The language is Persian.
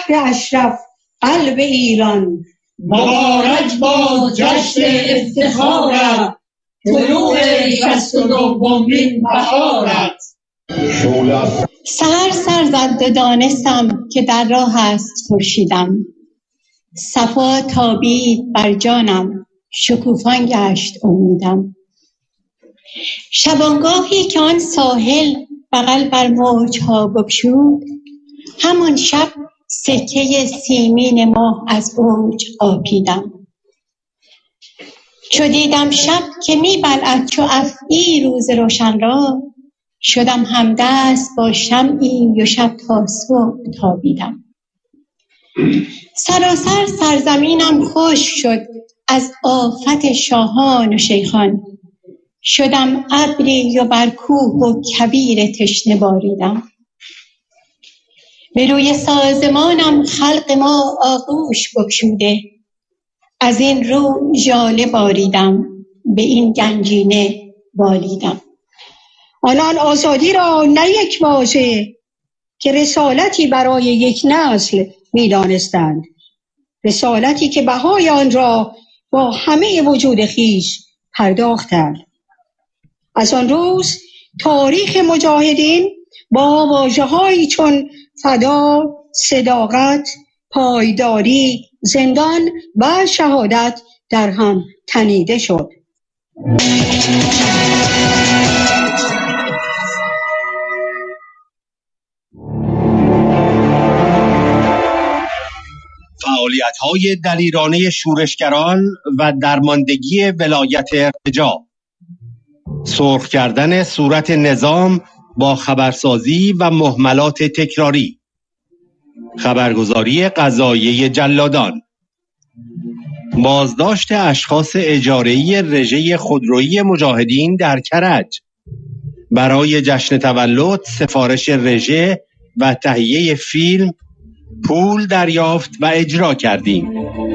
شهر اشرف قلب ایران. مبارک باد جشن افتخارت، طلوع 62مین بهارت. سحر سر زد دانستم که در راه است خورشیدم. صفا تابید بر جانم، شکوفان گشت امیدم. شبانگاهی که آن ساحل بغل بر موجها بگشود، همان شب سکه سیمین ماه از اوج آبیدم. چو دیدم شب که می بلعد چو افعی روز روشن را، شدم همدست با شمعی و شب تا صبح تابیدم. سراسر سرزمینم خشک شد از آفت شاهان و شیخان، شدم ابری و بر کوه و کویر تشنه باریدم. به روی سازمانم خلق ما آغوش بگشوده، از این رو ژاله باریدم، به این گنجینه بالیدم. آنان آزادی را نه یک واژه که رسالتی برای یک نسل می‌دانستند، رسالتی که بهای آن را با همه وجود خیش پرداختند. از آن روز تاریخ مجاهدین با واژه‌هایی چون فدا، صداقت، پایداری، زندان و شهادت در هم تنیده شد. فعالیت‌های دلیرانه شورشگران و درماندگی ولایت ارتجاع، سرخ کردن صورت نظام با خبرسازی و مهملات تکراری، خبرگزاری قضاییه جلادان، بازداشت اشخاص اجاره‌ای رژه خودرویی مجاهدین در کرج، برای جشن تولد سفارش رژه و تهیه فیلم پول دریافت و اجرا کردیم.